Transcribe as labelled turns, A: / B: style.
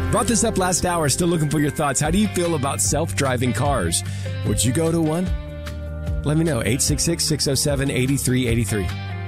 A: Brought this up last hour, still looking for your thoughts. How do you feel about self-driving cars? Would you go to one? Let me know, 866-607-8383.